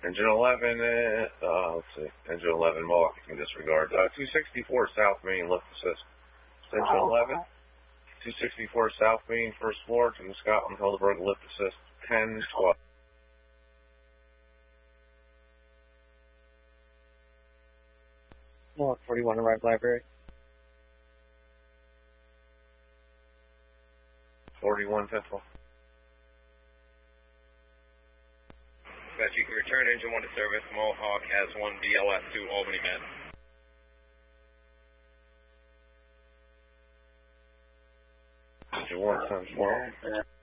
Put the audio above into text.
Engine 11, let's see, engine 11, Mohawk, you can disregard. 264 South Main, lift assist. Engine 11, 264 South Main, first floor, to the Scotland Hildebrand, lift assist, 10-12. Mohawk 41, arrive library. 41, 10-12. You can return engine 1 to service. Mohawk has 1 BLS to Albany Med. Engine 1, 10-12.